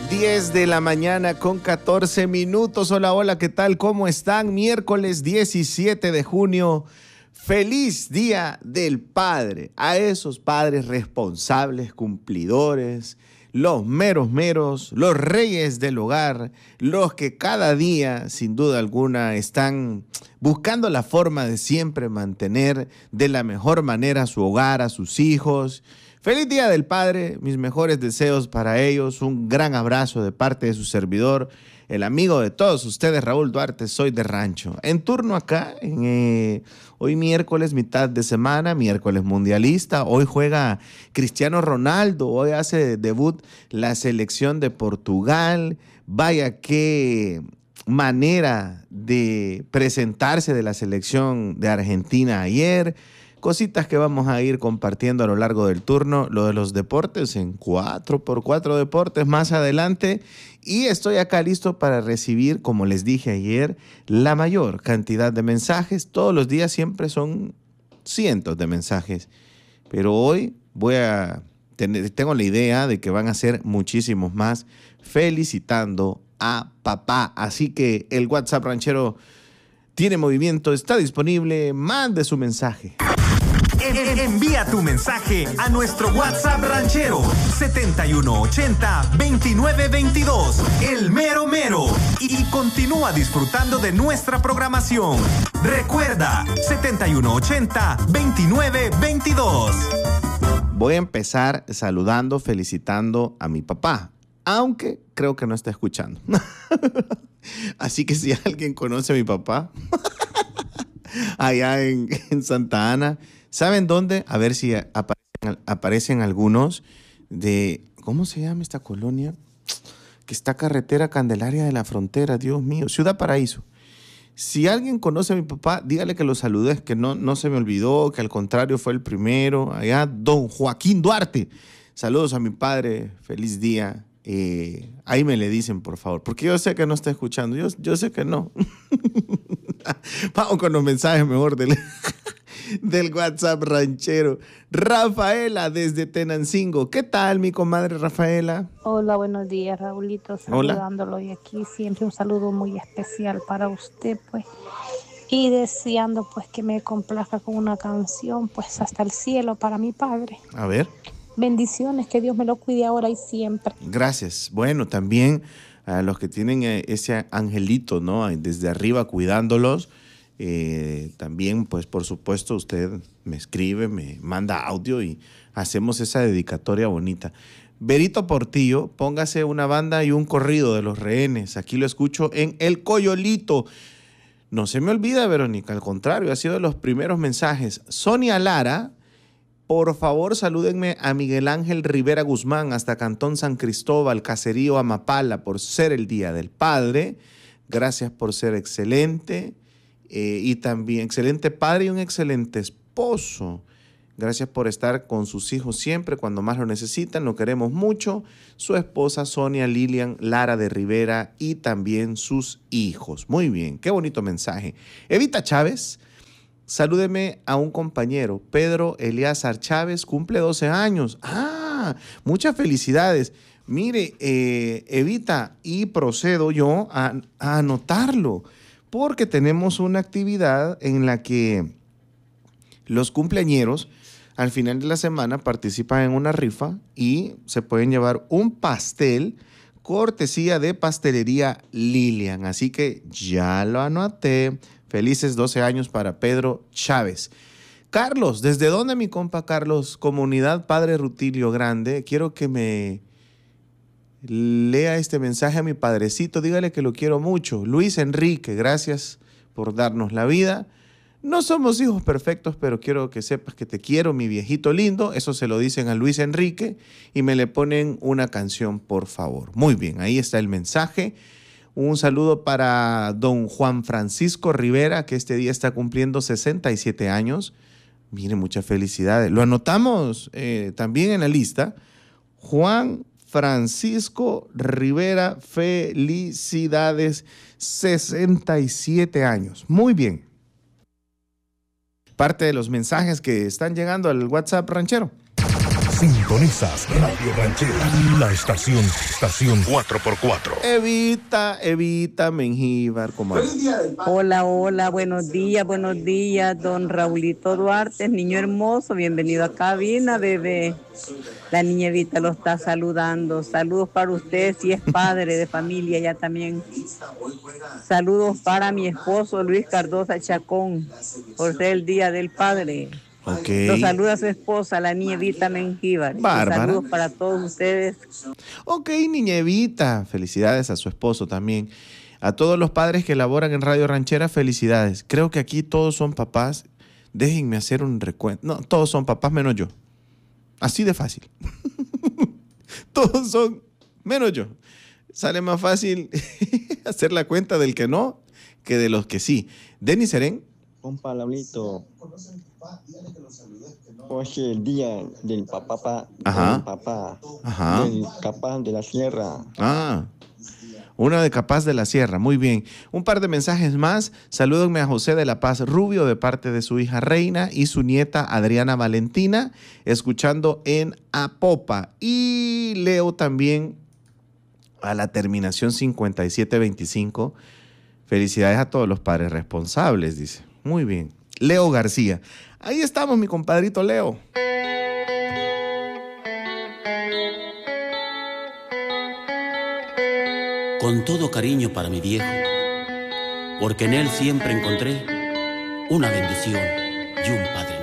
10 de la mañana con 14 minutos. Hola, hola, ¿qué tal? ¿Cómo están? Miércoles 17 de junio. Feliz Día del Padre. A esos padres responsables, cumplidores, los meros, los reyes del hogar, los que cada día, sin duda alguna, están buscando la forma de siempre mantener de la mejor manera a su hogar, a sus hijos. Feliz Día del Padre, mis mejores deseos para ellos, un gran abrazo de parte de su servidor, el amigo de todos ustedes, Raúl Duarte, soy de Rancho. En turno acá, hoy miércoles, mitad de semana, miércoles mundialista, hoy juega Cristiano Ronaldo, hoy hace debut la selección de Portugal, vaya qué manera de presentarse de la selección de Argentina ayer. Cositas que vamos a ir compartiendo a lo largo del turno, lo de los deportes en 4x4 Deportes más adelante. Y estoy acá listo para recibir, como les dije ayer, la mayor cantidad de mensajes. Todos los días siempre son cientos de mensajes. Pero hoy tengo la idea de que van a ser muchísimos más felicitando a papá. Así que el WhatsApp ranchero tiene movimiento, está disponible, mande su mensaje. Envía tu mensaje a nuestro WhatsApp ranchero 7180-2922, el mero mero, y continúa disfrutando de nuestra programación. Recuerda, 7180-2922. Voy a empezar saludando, felicitando a mi papá, aunque creo que no está escuchando. Así que si alguien conoce a mi papá, allá en Santa Ana, ¿saben dónde? A ver si aparecen algunos de... ¿Cómo se llama esta colonia? Que está carretera Candelaria de la Frontera, Dios mío, Ciudad Paraíso. Si alguien conoce a mi papá, dígale que lo saludé, que no se me olvidó, que al contrario fue el primero. Allá, don Joaquín Duarte. Saludos a mi padre, feliz día. Ahí me le dicen, por favor, porque yo sé que no está escuchando, yo sé que no. Vamos con los mensajes mejor del WhatsApp ranchero. Rafaela desde Tenancingo. ¿Qué tal, mi comadre Rafaela? Hola, buenos días, Raulito. Saludándolo. Hola. Y aquí siempre un saludo muy especial para usted, pues. Y deseando, pues, que me complazca con una canción, pues, hasta el cielo para mi padre. A ver. Bendiciones, que Dios me lo cuide ahora y siempre. Gracias. Bueno, también a los que tienen ese angelito, ¿no? Desde arriba cuidándolos. También, pues, por supuesto, usted me escribe, me manda audio y hacemos esa dedicatoria bonita. Berito Portillo, póngase una banda y un corrido de los rehenes. Aquí lo escucho en El Coyolito. No se me olvida, Verónica, al contrario, ha sido de los primeros mensajes. Sonia Lara, por favor, salúdenme a Miguel Ángel Rivera Guzmán hasta Cantón San Cristóbal, Caserío Amapala, por ser el Día del Padre. Gracias por ser excelente. Y también excelente padre y un excelente esposo. Gracias por estar con sus hijos siempre cuando más lo necesitan. Lo queremos mucho. Su esposa Sonia Lilian Lara de Rivera y también sus hijos. Muy bien, qué bonito mensaje. Evita Chávez, salúdeme a un compañero. Pedro Eliazar Chávez cumple 12 años. Muchas felicidades. Mire, Evita, y procedo yo a anotarlo, porque tenemos una actividad en la que los cumpleañeros al final de la semana participan en una rifa y se pueden llevar un pastel cortesía de Pastelería Lilian. Así que ya lo anoté. Felices 12 años para Pedro Chávez. Carlos, ¿desde dónde, mi compa Carlos? Comunidad Padre Rutilio Grande. Quiero que me lea este mensaje a mi padrecito. Dígale que lo quiero mucho. Luis Enrique, gracias por darnos la vida. No somos hijos perfectos, pero quiero que sepas que te quiero, mi viejito lindo. Eso se lo dicen a Luis Enrique y me le ponen una canción, por favor. Muy bien, ahí está el mensaje. Un saludo para don Juan Francisco Rivera, que este día está cumpliendo 67 años. Mire, muchas felicidades. Lo anotamos también en la lista. Juan Francisco Rivera, felicidades, 67 años. Muy bien. Parte de los mensajes que están llegando al WhatsApp ranchero. Sintonizas Radio Ranchera, la estación 4x4. Evita, Mengíbar, como... Hola, buenos días, don Raulito Duarte, niño hermoso, bienvenido a cabina, bebé. La niña Evita lo está saludando. Saludos para usted, si es padre de familia ya también. Saludos para mi esposo Luis Cardosa Chacón, por ser el Día del Padre. Okay. Lo saluda su esposa, la niña Evita Mengíbar. Bárbara. Saludos para todos ustedes. Ok, niña Evita, felicidades a su esposo también. A todos los padres que laboran en Radio Ranchera, felicidades. Creo que aquí todos son papás. Déjenme hacer un recuento. No, todos son papás menos yo. Así de fácil. Todos son menos yo. Sale más fácil hacer la cuenta del que no que de los que sí. Denis Serén. Compa Laulito, hoy es el día del papá, del Capaz de la Sierra. Una de Capaz de la Sierra, muy bien. Un par de mensajes más. Salúdenme a José de la Paz Rubio de parte de su hija Reina y su nieta Adriana Valentina, escuchando en Apopa. Y leo también a la terminación 5725. Felicidades a todos los padres responsables, dice. Muy bien. Leo García. Ahí estamos, mi compadrito Leo. Con todo cariño para mi viejo, porque en él siempre encontré una bendición y un padre.